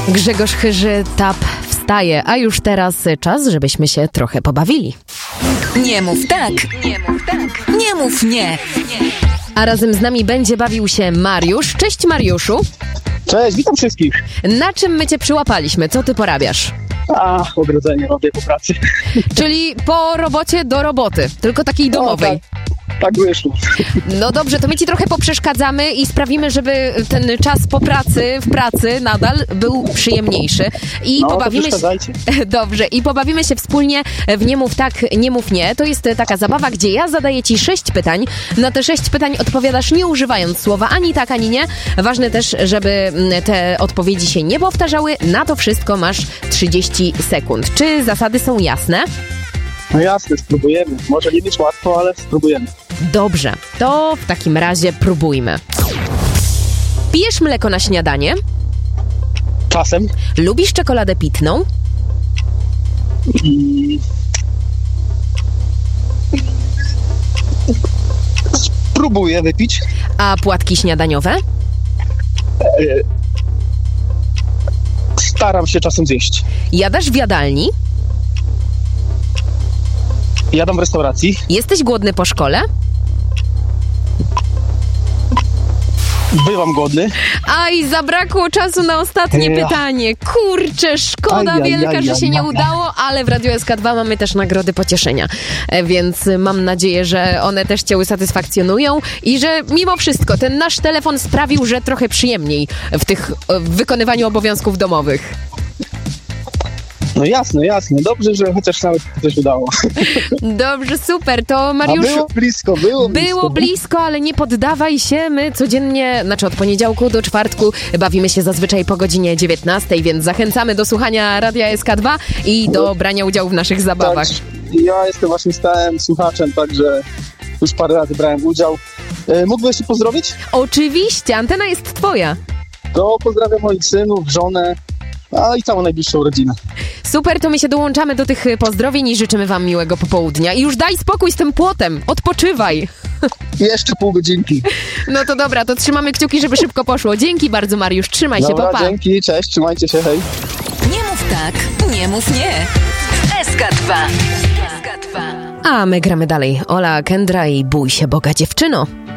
Grzegorz Chyży, Tap wstaje, a już teraz czas, żebyśmy się trochę pobawili. Nie mów tak, nie mów tak, nie mów nie. A razem z nami będzie bawił się Mariusz. Cześć Mariuszu. Cześć, witam wszystkich. Na czym my cię przyłapaliśmy? Co ty porabiasz? Ogrodzenie robię po pracy. Czyli po robocie do roboty, tylko takiej domowej. Tak wyszło. No dobrze, to my ci trochę poprzeszkadzamy i sprawimy, żeby ten czas po pracy, w pracy nadal był przyjemniejszy. I pobawimy się. Dobrze, i pobawimy się wspólnie w Nie mów tak, nie mów nie. To jest taka zabawa, gdzie ja zadaję ci 6 pytań. Na te 6 pytań odpowiadasz nie używając słowa ani tak, ani nie. Ważne też, żeby te odpowiedzi się nie powtarzały. Na to wszystko masz 30 sekund. Czy zasady są jasne? No jasne, spróbujemy. Może nie być łatwo, ale spróbujemy. Dobrze, to w takim razie próbujmy. Pijesz mleko na śniadanie? Czasem. Lubisz czekoladę pitną? Spróbuję wypić. A płatki śniadaniowe? Staram się czasem zjeść. Jadasz w jadalni? Jadam w restauracji. Jesteś głodny po szkole? Bywam głodny. Aj, zabrakło czasu na ostatnie pytanie. Kurczę, szkoda wielka, że się nie udało, ale w Radio SK2 mamy też nagrody pocieszenia. Więc mam nadzieję, że one też cię usatysfakcjonują i że mimo wszystko ten nasz telefon sprawił, że trochę przyjemniej w wykonywaniu obowiązków domowych. No jasne. Dobrze, że chociaż nawet coś udało. Dobrze, super. To Mariusz... Było blisko, ale nie poddawaj się. My codziennie, od poniedziałku do czwartku bawimy się zazwyczaj po godzinie 19, więc zachęcamy do słuchania Radia SK2 i do brania udziału w naszych zabawach. Tak, ja jestem właśnie stałym słuchaczem, także już parę razy brałem udział. Mógłbyś się pozdrowić? Oczywiście, antena jest twoja. To pozdrawiam moich synów, żonę, i całą najbliższą rodzinę. Super, to my się dołączamy do tych pozdrowień i życzymy wam miłego popołudnia. I już daj spokój z tym płotem, odpoczywaj. Jeszcze pół godzinki. No to dobra, to trzymamy kciuki, żeby szybko poszło. Dzięki bardzo, Mariusz, trzymaj się, pa. Dzięki, cześć, trzymajcie się, hej. Nie mów tak, nie mów nie. SK2. A my gramy dalej. Ola Kendra i Bój się Boga, dziewczyno.